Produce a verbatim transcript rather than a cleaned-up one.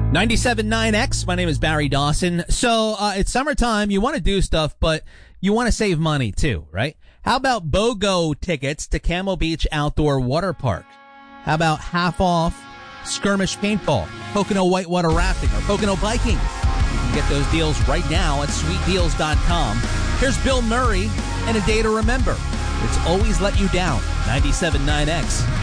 ninety-seven point nine X, my name is Barry Dawson. So uh, it's summertime, you want to do stuff, but you want to save money too, right? How about BOGO tickets to Camel Beach Outdoor Water Park? How about half off skirmish paintball, Pocono whitewater rafting, or Pocono biking? You can get those deals right now at sweet deals dot com. Here's Bill Murray and A Day to Remember. It's Always Let You Down, ninety-seven point nine X.